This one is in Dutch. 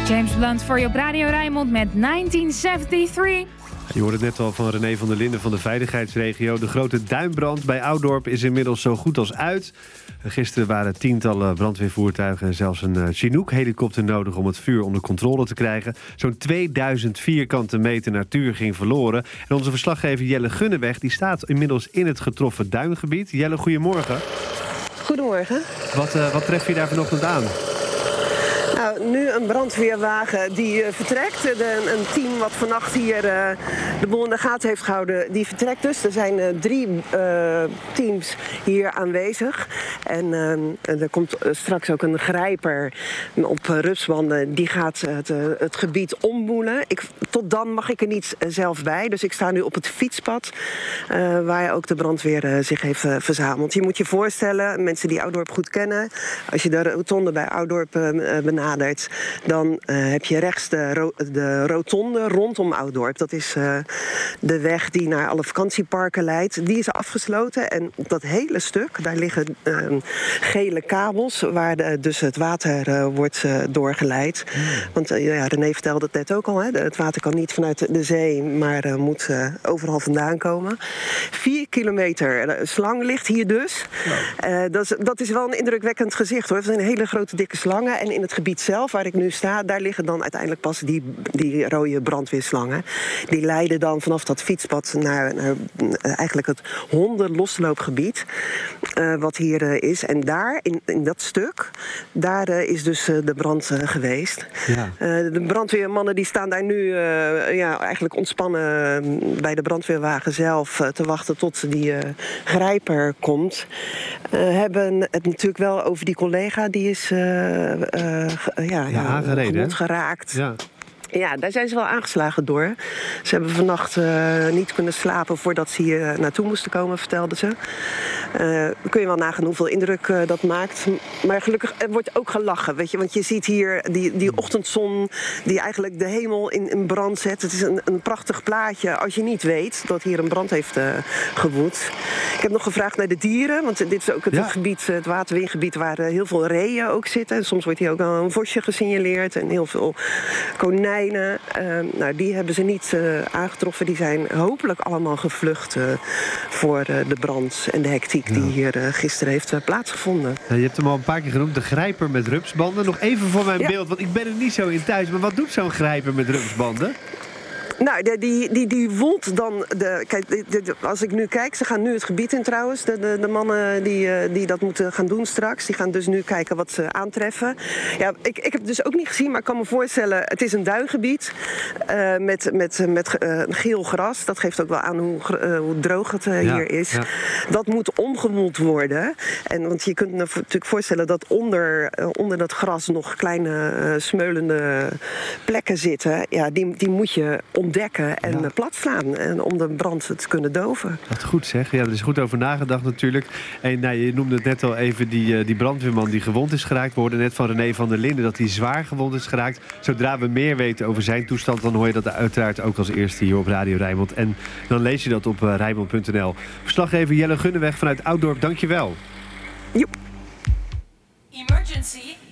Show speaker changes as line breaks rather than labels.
James Blunt voor je op Radio Rijnmond met 1973.
Je hoorde het net al van René van der Linden van de veiligheidsregio. De grote duinbrand bij Oudorp is inmiddels zo goed als uit. Gisteren waren tientallen brandweervoertuigen en zelfs een Chinook-helikopter nodig om het vuur onder controle te krijgen. Zo'n 2000 vierkante meter natuur ging verloren. En onze verslaggever Jelle Gunneweg die staat inmiddels in het getroffen duingebied. Jelle, goedemorgen.
Goedemorgen.
Wat tref je daar vanochtend aan?
Nou, nu een brandweerwagen die vertrekt. Een team wat vannacht hier de boel in de gaten heeft gehouden, die vertrekt dus. Er zijn 3 teams hier aanwezig. En er komt straks ook een grijper op rupsbanden. Die gaat het gebied omboelen. Tot dan mag ik er niet zelf bij. Dus ik sta nu op het fietspad waar ook de brandweer zich heeft verzameld. Je moet je voorstellen, mensen die Oudorp goed kennen, als je de rotonde bij Oudorp benadert, dan heb je rechts de rotonde rondom Oudorp. Dat is de weg die naar alle vakantieparken leidt. Die is afgesloten en op dat hele stuk, daar liggen gele kabels waar dus het water wordt doorgeleid. Want René vertelde het net ook al, hè, het water kan niet vanuit de zee, maar moet overal vandaan komen. 4 kilometer slang ligt hier dus. Dat is wel een indrukwekkend gezicht, hoor. Het zijn hele grote dikke slangen en in het gebied zelf, waar ik nu sta, daar liggen dan uiteindelijk pas die rode brandweerslangen. Die leiden dan vanaf dat fietspad naar eigenlijk het hondenlosloopgebied wat hier is. En daar, in dat stuk, daar is dus de brand geweest. Ja. De brandweermannen die staan daar nu eigenlijk ontspannen bij de brandweerwagen zelf te wachten tot die grijper komt. Hebben het natuurlijk wel over die collega die is
aangereden,
geraakt.
Ja.
Ja, daar zijn ze wel aangeslagen door. Ze hebben vannacht niet kunnen slapen voordat ze hier naartoe moesten komen, vertelden ze. Kun je wel nagaan hoeveel indruk dat maakt. Maar gelukkig wordt ook gelachen, weet je. Want je ziet hier die ochtendzon die eigenlijk de hemel in brand zet. Het is een prachtig plaatje als je niet weet dat hier een brand heeft gewoed. Ik heb nog gevraagd naar de dieren, want dit is ook het gebied, het waterwingebied waar heel veel reeën ook zitten. En soms wordt hier ook al een vosje gesignaleerd en heel veel konijnen. Die hebben ze niet aangetroffen. Die zijn hopelijk allemaal gevlucht voor de brand en de hectiek die hier gisteren heeft plaatsgevonden.
Je hebt hem al een paar keer genoemd, de grijper met rupsbanden. Nog even voor mijn beeld, want ik ben er niet zo in thuis. Maar wat doet zo'n grijper met rupsbanden?
Nou, die woelt dan... als ik nu kijk, ze gaan nu het gebied in trouwens. De mannen die dat moeten gaan doen straks. Die gaan dus nu kijken wat ze aantreffen. Ja, ik heb het dus ook niet gezien, maar ik kan me voorstellen... Het is een duingebied met geel gras. Dat geeft ook wel aan hoe droog het hier is. Ja. Dat moet omgewoeld worden. Want je kunt je natuurlijk voorstellen dat onder dat gras nog kleine smeulende plekken zitten. Ja, die moet je ontdekken en platslaan. En om de brand te kunnen doven.
Wat goed zeg. Ja, er is goed over nagedacht natuurlijk. En je noemde het net al even die brandweerman die gewond is geraakt. We hoorden net van René van der Linden dat hij zwaar gewond is geraakt. Zodra we meer weten over zijn toestand, dan hoor je dat uiteraard ook als eerste hier op Radio Rijnmond. En dan lees je dat op Rijnmond.nl. Verslaggever Jelle Gunneweg vanuit Oudorp, dankjewel.
Joep.
Emergency.